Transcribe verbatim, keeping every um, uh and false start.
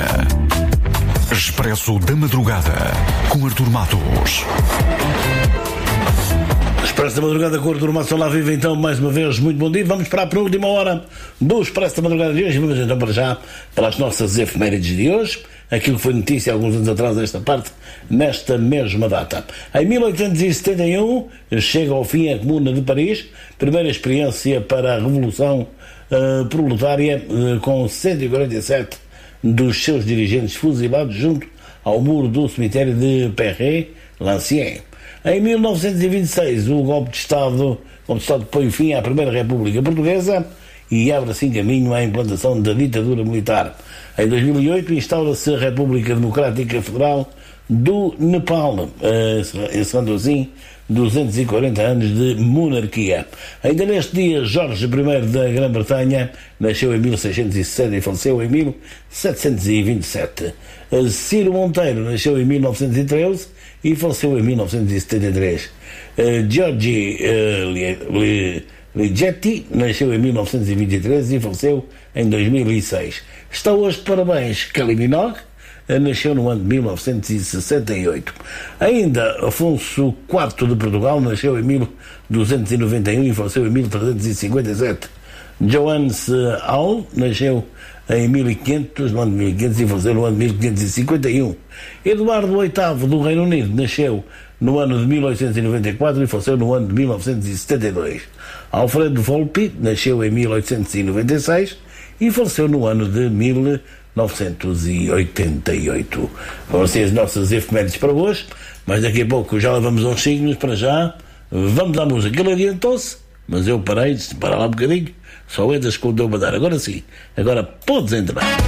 Expresso da Madrugada, com Artur Matos. Expresso da Madrugada com o Artur Matos. Olá, viva então mais uma vez, muito bom dia. Vamos para a penúltima hora do Expresso da Madrugada de hoje. Vamos então para já para as nossas efemérides de hoje. Aquilo que foi notícia há alguns anos atrás desta parte, nesta mesma data. Em mil oitocentos e setenta e um chega ao fim a Comuna de Paris, primeira experiência para a Revolução uh, Proletária, uh, com cento e quarenta e sete dos seus dirigentes fuzilados junto ao muro do cemitério de Père-Lachaise. Em mil novecentos e vinte e seis, o golpe de Estado, golpe de Estado põe fim à Primeira República Portuguesa e abre assim caminho à implantação da ditadura militar. Em dois mil e oito, instaura-se a República Democrática Federal do Nepal, encerrando assim duzentos e quarenta anos de monarquia. Ainda neste dia, Jorge I da Grã-Bretanha nasceu em mil seiscentos e sessenta e faleceu em mil setecentos e vinte e sete. Ciro Monteiro nasceu em mil novecentos e treze e faleceu em mil novecentos e setenta e três. Giorgi Ligeti nasceu em mil novecentos e vinte e três e faleceu em dois mil e seis. Está hoje de parabéns Kylie Minogue, nasceu no ano de mil novecentos e sessenta e oito. Ainda Afonso quarto de Portugal nasceu em mil duzentos e noventa e um e faleceu em mil trezentos e cinquenta e sete. Johannes Hall nasceu em mil e quinhentos, no ano de mil e quinhentos, e faleceu no ano de mil quinhentos e cinquenta e um. Eduardo oitavo do Reino Unido nasceu no ano de mil oitocentos e noventa e quatro e faleceu no ano de mil novecentos e setenta e dois. Alfredo Volpi nasceu em mil oitocentos e noventa e seis e faleceu no ano de mil novecentos e oitenta e oito. Vão ser as nossas efemérides para hoje, mas daqui a pouco já levamos aos signos. Para já, vamos à música. Ele adiantou-se, mas eu parei, disse, para lá um bocadinho, só entras com o teu badar. Agora sim, agora podes entrar.